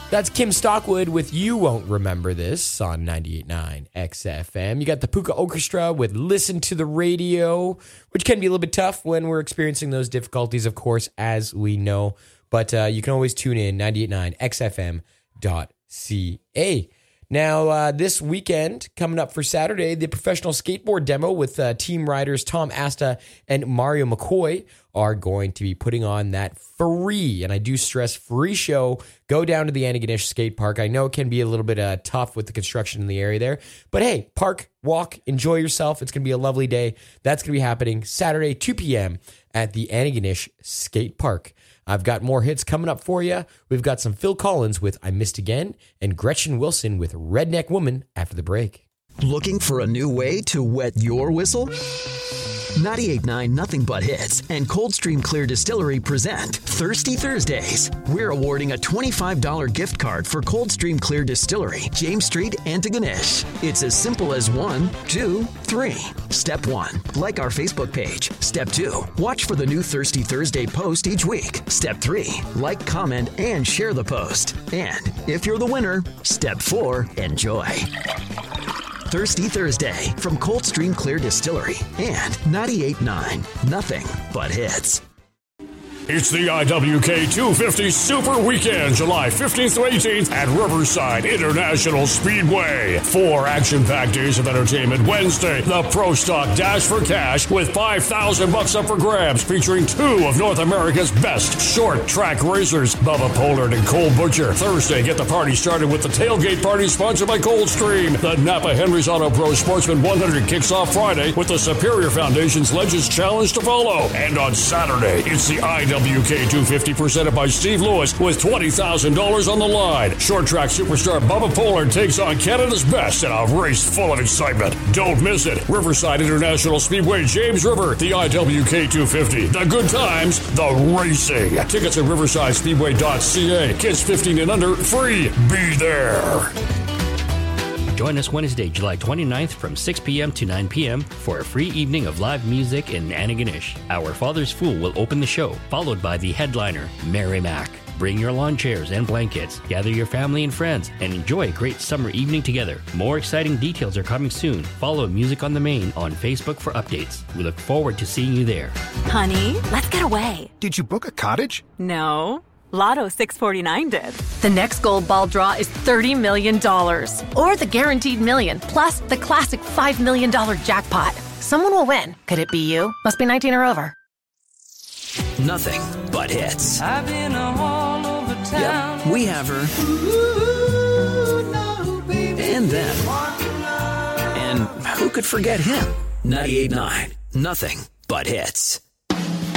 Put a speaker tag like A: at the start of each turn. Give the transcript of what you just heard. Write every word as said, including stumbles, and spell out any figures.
A: That's Kim Stockwood with You Won't Remember This on ninety-eight point nine X F M. You got the Puka Orchestra with Listen to the Radio, which can be a little bit tough when we're experiencing those difficulties, of course, as we know. But uh, you can always tune in, ninety-eight point nine X F M dot C A. Now, uh, this weekend, coming up for Saturday, the professional skateboard demo with uh, team riders Tom Asta and Mario McCoy are going to be putting on that free, and I do stress free show. Go down to the Antigonish Skate Park. I know it can be a little bit uh, tough with the construction in the area there, but hey, park, walk, enjoy yourself. It's going to be a lovely day. That's going to be happening Saturday, two p.m. at the Antigonish Skate Park. I've got more hits coming up for you. We've got some Phil Collins with I Missed Again and Gretchen Wilson with Redneck Woman after the break.
B: Looking for a new way to wet your whistle? ninety-eight point nine Nothing But Hits and Coldstream Clear Distillery present Thirsty Thursdays. We're awarding a twenty-five dollars gift card for Coldstream Clear Distillery, James Street, Antigonish. It's as simple as one, two, three. Step one, like our Facebook page. Step two, watch for the new Thirsty Thursday post each week. Step three, like, comment, and share the post. And if you're the winner, step four, enjoy. Thirsty Thursday from Coldstream Clear Distillery and ninety-eight point nine Nothing But Hits.
C: It's the I W K two fifty Super Weekend, July fifteenth to eighteenth at Riverside International Speedway. Four action-packed days of entertainment. Wednesday, the Pro Stock Dash for Cash with five thousand bucks up for grabs, featuring two of North America's best short track racers, Bubba Pollard and Cole Butcher. Thursday, get the party started with the Tailgate Party sponsored by Coldstream. The Napa Henry's Auto Pro Sportsman one hundred kicks off Friday with the Superior Foundation's Legends Challenge to follow. And on Saturday, it's the I W K W K two fifty presented by Steve Lewis with twenty thousand dollars on the line. Short track superstar Bubba Pollard takes on Canada's best in a race full of excitement. Don't miss it. Riverside International Speedway, James River, the I W K two fifty. The good times, the racing. Tickets at riverside speedway dot c a. Kids fifteen and under, free. Be there.
D: Join us Wednesday, July twenty-ninth from six p.m. to nine p.m. for a free evening of live music in Antigonish. Our Father's Fool will open the show, followed by the headliner, Mary Mack. Bring your lawn chairs and blankets, gather your family and friends, and enjoy a great summer evening together. More exciting details are coming soon. Follow Music on the Main on Facebook for updates. We look forward to seeing you there.
E: Honey, let's get away.
F: Did you book a cottage?
E: No. Lotto six forty-nine did.
G: The next gold ball draw is thirty million dollars. Or the guaranteed million, plus the classic five million dollars jackpot. Someone will win. Could it be you? Must be nineteen or over.
B: Nothing but hits.
H: I've been all over town.
B: Yep, we have her.
H: Ooh, no, baby.
B: And them. And who could forget him? ninety-eight point nine Nothing But Hits.